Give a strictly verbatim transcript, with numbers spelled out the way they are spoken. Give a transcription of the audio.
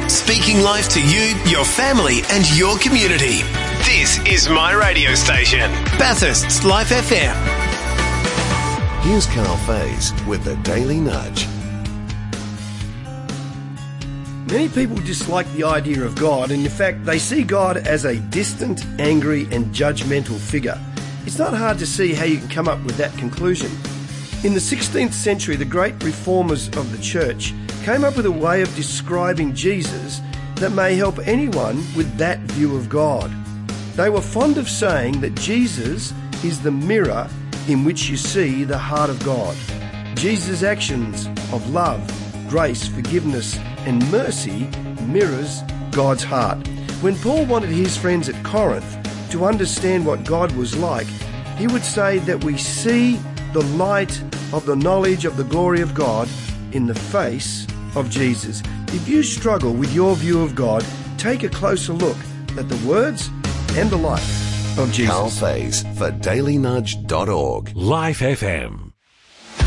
Speaking life to you, your family and your community. This is my radio station, Bathurst's Life F M. Here's Carl Faze with the Daily Nudge. Many people dislike the idea of God, and in fact they see God as a distant, angry and judgmental figure. It's not hard to see how you can come up with that conclusion. In the sixteenth century, the great reformers of the church came up with a way of describing Jesus that may help anyone with that view of God. They were fond of saying that Jesus is the mirror in which you see the heart of God. Jesus' actions of love, grace, forgiveness and mercy mirrors God's heart. When Paul wanted his friends at Corinth to understand what God was like, he would say that we see the light of the knowledge of the glory of God in the face of Jesus. If you struggle with your view of God, take a closer look at the words and the life of Jesus. Carl Faze for daily nudge dot org. Life F M.